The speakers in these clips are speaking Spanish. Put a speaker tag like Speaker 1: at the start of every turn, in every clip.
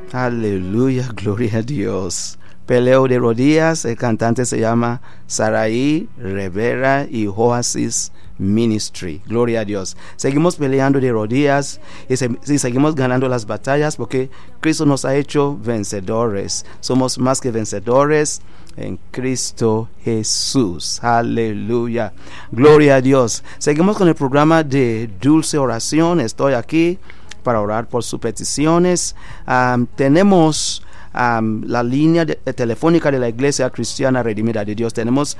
Speaker 1: Aleluya, gloria a Dios. Peleo de rodillas, el cantante se llama Saraí Rivera y Oasis Ministry. Gloria a Dios. Seguimos peleando de rodillas y seguimos ganando las batallas porque Cristo nos ha hecho vencedores. Somos más que vencedores en Cristo Jesús. Aleluya. Gloria a Dios. Seguimos con el programa de Dulce Oración. Estoy aquí para orar por sus peticiones. Tenemos la línea telefónica de la Iglesia Cristiana Redimida de Dios. Tenemos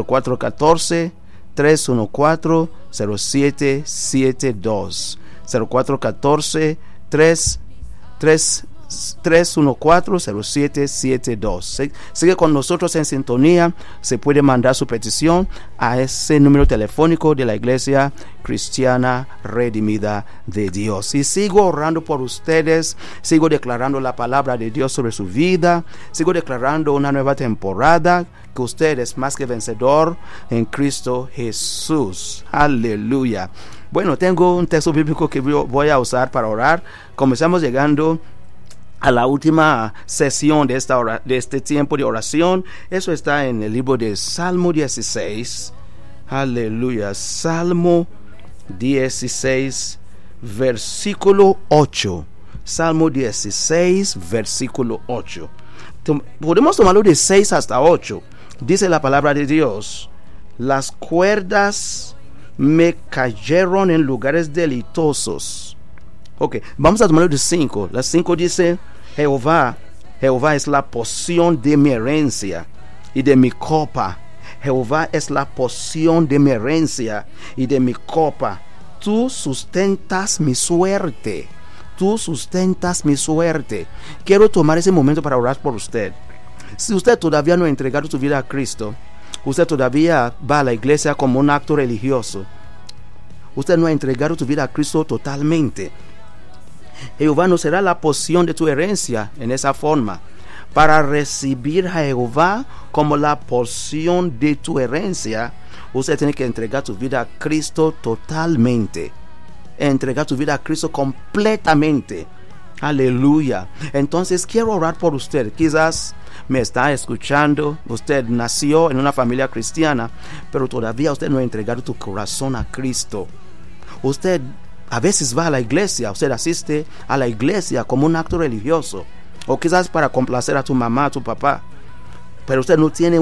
Speaker 1: 0414-314-0772. 0414-314-0772. Sigue con nosotros en sintonía. Se puede mandar su petición a ese número telefónico de la Iglesia Cristiana Redimida de Dios. Y sigo orando por ustedes. Sigo declarando la palabra de Dios sobre su vida. Sigo declarando una nueva temporada, que usted es más que vencedor en Cristo Jesús. Aleluya. Bueno, tengo un texto bíblico que voy a usar para orar. Comenzamos llegando a la última sesión de este tiempo de oración. Eso está en el libro de Salmo 16. Aleluya. Salmo 16, versículo 8. Salmo 16, versículo 8. Podemos tomarlo de 6 hasta 8. Dice la palabra de Dios: las cuerdas me cayeron en lugares deleitosos. Ok, vamos a tomarlo de 5. La 5 dice: Jehová es la porción de mi herencia y de mi copa. Jehová es la porción de mi herencia y de mi copa. Tú sustentas mi suerte. Tú sustentas mi suerte. Quiero tomar ese momento para orar por usted. Si usted todavía no ha entregado su vida a Cristo, usted todavía va a la iglesia como un acto religioso, usted no ha entregado su vida a Cristo totalmente, Jehová no será la porción de tu herencia en esa forma. Para recibir a Jehová como la porción de tu herencia, usted tiene que entregar tu vida a Cristo totalmente. Entregar tu vida a Cristo completamente. Aleluya. Entonces quiero orar por usted. Quizás me está escuchando, usted nació en una familia cristiana, pero todavía usted no ha entregado tu corazón a Cristo. Usted a veces va a la iglesia, usted asiste a la iglesia como un acto religioso, o quizás para complacer a tu mamá, a tu papá, pero usted no tiene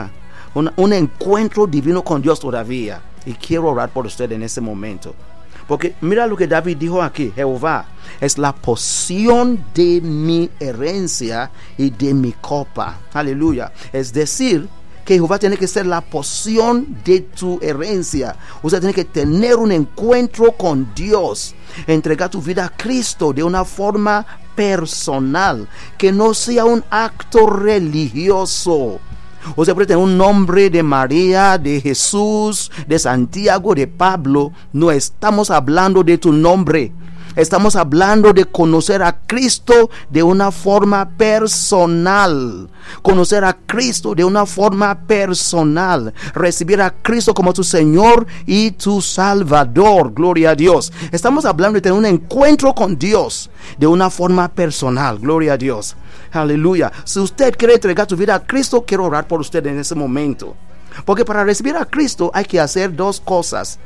Speaker 1: un encuentro divino con Dios todavía. Y quiero orar por usted en ese momento, porque mira lo que David dijo aquí: Jehová es la porción de mi herencia y de mi copa. Aleluya. Es decir, que Jehová tiene que ser la porción de tu herencia. Usted tiene que tener un encuentro con Dios, entregar tu vida a Cristo de una forma personal, que no sea un acto religioso. Usted puede tener un nombre de María, de Jesús, de Santiago, de Pablo. No estamos hablando de tu nombre. Estamos hablando de conocer a Cristo de una forma personal. Conocer a Cristo de una forma personal. Recibir a Cristo como tu Señor y tu Salvador. Gloria a Dios. Estamos hablando de tener un encuentro con Dios de una forma personal. Gloria a Dios. Aleluya. Si usted quiere entregar su vida a Cristo, quiero orar por usted en ese momento. Porque para recibir a Cristo hay que hacer dos cosas.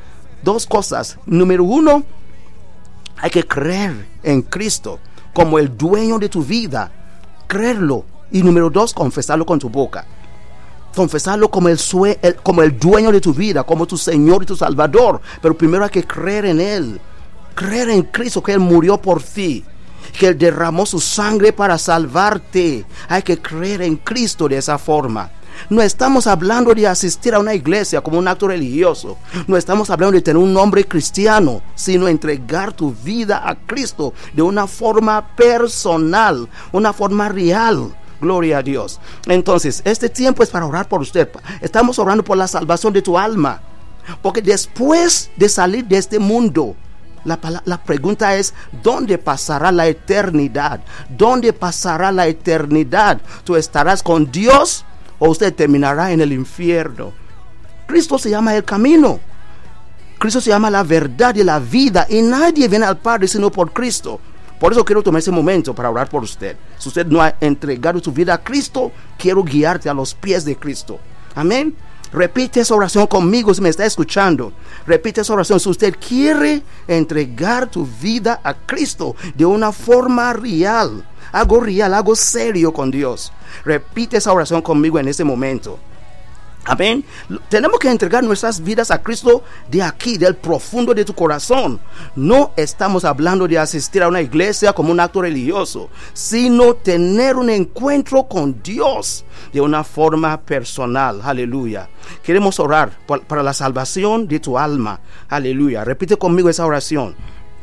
Speaker 1: Número 1, hay que creer en Cristo como el dueño de tu vida. Creerlo. Y número 2, confesarlo con tu boca. Confesarlo como el dueño de tu vida, como tu Señor y tu Salvador. Pero primero hay que creer en Él. Creer en Cristo, que Él murió por ti, que Él derramó su sangre para salvarte. Hay que creer en Cristo de esa forma. No estamos hablando de asistir a una iglesia como un acto religioso. No estamos hablando de tener un nombre cristiano, sino entregar tu vida a Cristo de una forma personal, una forma real. Gloria a Dios. Entonces, este tiempo es para orar por usted. Estamos orando por la salvación de tu alma, porque después de salir de este mundo, la pregunta es: ¿dónde pasará la eternidad? ¿Dónde pasará la eternidad? ¿Tú estarás con Dios o usted terminará en el infierno? Cristo se llama el camino. Cristo se llama la verdad y la vida, y nadie viene al Padre sino por Cristo. Por eso quiero tomar ese momento para orar por usted. Si usted no ha entregado su vida a Cristo, quiero guiarte a los pies de Cristo. Amén. Repite esa oración conmigo si me está escuchando. Repite esa oración. Si usted quiere entregar tu vida a Cristo de una forma real, algo serio con Dios, repite esa oración conmigo en ese momento. Amén. Tenemos que entregar nuestras vidas a Cristo de aquí, del profundo de tu corazón. No estamos hablando de asistir a una iglesia como un acto religioso, sino tener un encuentro con Dios de una forma personal. Aleluya. Queremos orar para la salvación de tu alma. Aleluya. Repite conmigo esa oración.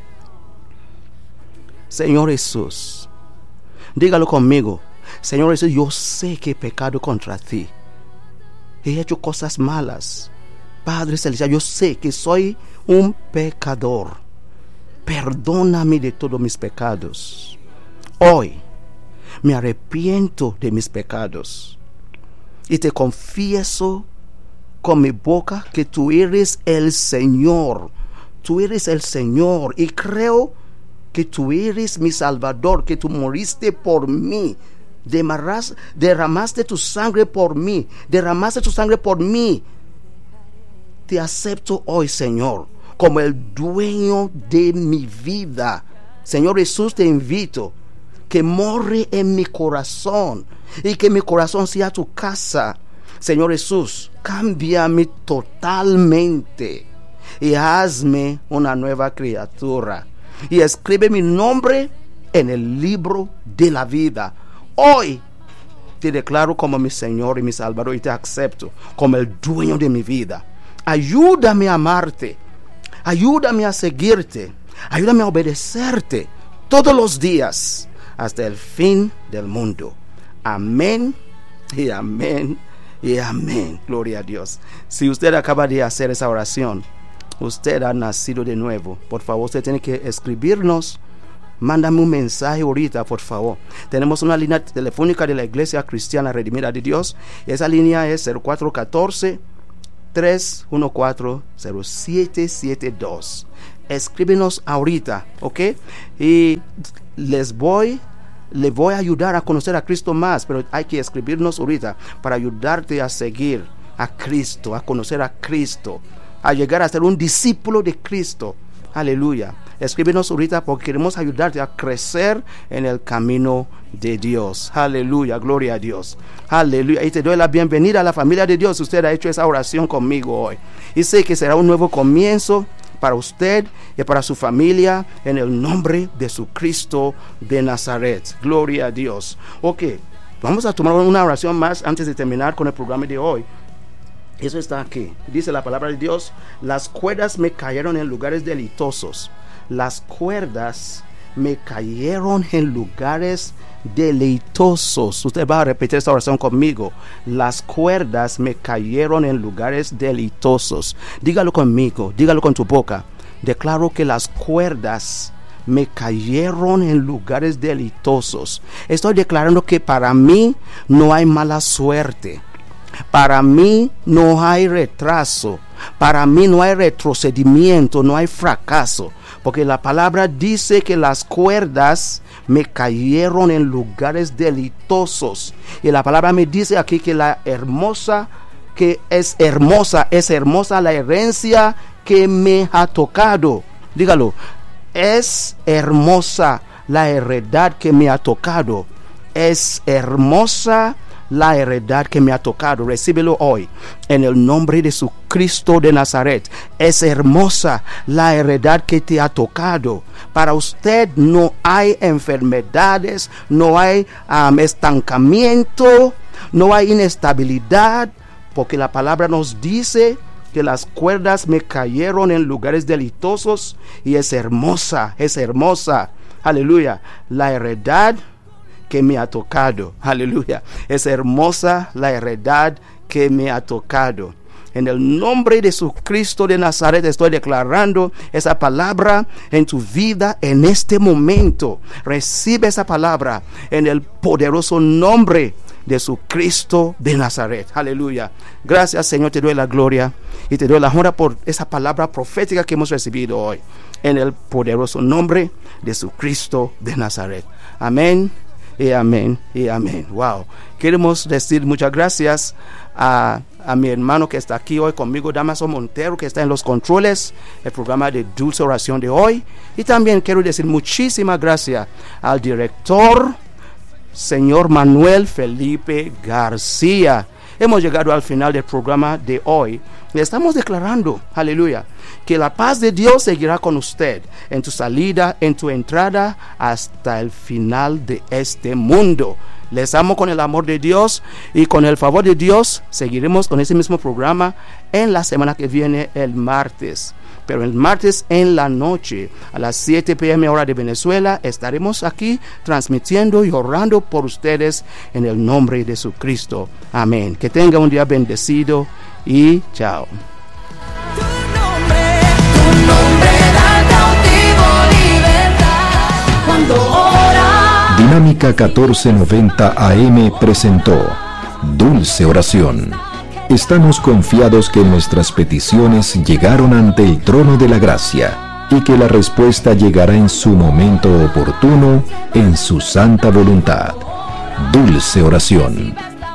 Speaker 1: Señor Jesús, dígalo conmigo. Señor Jesús, yo sé que he pecado contra ti. He hecho cosas malas. Padre Celestial, yo sé que soy un pecador. Perdóname de todos mis pecados. Hoy me arrepiento de mis pecados y te confieso con mi boca que tú eres el Señor. Tú eres el Señor y creo que tú eres mi Salvador, que tú moriste por mí. Derramaste tu sangre por mí. Derramaste tu sangre por mí. Te acepto hoy, Señor, como el dueño de mi vida. Señor Jesús, te invito que more en mi corazón y que mi corazón sea tu casa. Señor Jesús, cámbiame totalmente y hazme una nueva criatura. Y escribe mi nombre en el libro de la vida. Hoy te declaro como mi Señor y mi Salvador y te acepto como el dueño de mi vida. Ayúdame a amarte. Ayúdame a seguirte. Ayúdame a obedecerte todos los días hasta el fin del mundo. Amén y amén y amén. Gloria a Dios. Si usted acaba de hacer esa oración, usted ha nacido de nuevo. Por favor, usted tiene que escribirnos. Mándame un mensaje ahorita, por favor. Tenemos una línea telefónica de la Iglesia Cristiana Redimida de Dios. Esa línea es 0414-314-0772. Escríbenos ahorita, ¿ok? Y le voy a ayudar a conocer a Cristo más, pero hay que escribirnos ahorita para ayudarte a seguir a Cristo, a conocer a Cristo, a llegar a ser un discípulo de Cristo. Aleluya. Escríbenos ahorita porque queremos ayudarte a crecer en el camino de Dios. Aleluya, gloria a Dios. Aleluya. Y te doy la bienvenida a la familia de Dios. Usted ha hecho esa oración conmigo hoy. Y sé que será un nuevo comienzo para usted y para su familia en el nombre de su Cristo de Nazaret. Gloria a Dios. Ok, vamos a tomar una oración más antes de terminar con el programa de hoy. Eso está aquí. Dice la palabra de Dios: las cuerdas me cayeron en lugares deleitosos. Las cuerdas me cayeron en lugares deleitosos. Usted va a repetir esta oración conmigo. Las cuerdas me cayeron en lugares deleitosos. Dígalo conmigo, dígalo con tu boca. Declaro que las cuerdas me cayeron en lugares deleitosos. Estoy declarando que para mí no hay mala suerte. Para mí no hay retraso. Para mí no hay retrocedimiento, no hay fracaso. Porque la palabra dice que las cuerdas me cayeron en lugares deleitosos. Y la palabra me dice aquí que es hermosa la herencia que me ha tocado. Dígalo, es hermosa la heredad que me ha tocado. Es hermosa la heredad que me ha tocado. Recíbelo hoy en el nombre de su Cristo de Nazaret. Es hermosa la heredad que te ha tocado. Para usted no hay enfermedades, no hay estancamiento, no hay inestabilidad, porque la palabra nos dice que las cuerdas me cayeron en lugares deleitosos y es hermosa, aleluya, la heredad que me ha tocado. Aleluya. Es hermosa la heredad que me ha tocado. En el nombre de su Cristo de Nazaret estoy declarando esa palabra en tu vida en este momento. Recibe esa palabra en el poderoso nombre de su Cristo de Nazaret. Aleluya. Gracias, Señor, te doy la gloria y te doy la honra por esa palabra profética que hemos recibido hoy. en el poderoso nombre de Jesucristo de Nazaret. Amén y amén y amén. Wow. Queremos decir muchas gracias a mi hermano que está aquí hoy conmigo, Damaso Montero, que está en los controles, el programa de Dulce Oración de hoy. Y también quiero decir muchísimas gracias al director, señor Manuel Felipe García. Hemos llegado al final del programa de hoy. Le estamos declarando, aleluya, que la paz de Dios seguirá con usted en tu salida, en tu entrada, hasta el final de este mundo. Les amo con el amor de Dios, y con el favor de Dios seguiremos con ese mismo programa en la semana que viene, el martes. Pero el martes en la noche, a las 7 p.m. hora de Venezuela, estaremos aquí transmitiendo y orando por ustedes en el nombre de Jesucristo. Amén. Que tenga un día bendecido y chao.
Speaker 2: Tu nombre da cautivo libertad. Cuando ora.
Speaker 3: Dinámica 1490 AM presentó Dulce Oración. Estamos confiados que nuestras peticiones llegaron ante el trono de la gracia y que la respuesta llegará en su momento oportuno, en su santa voluntad. Dulce Oración.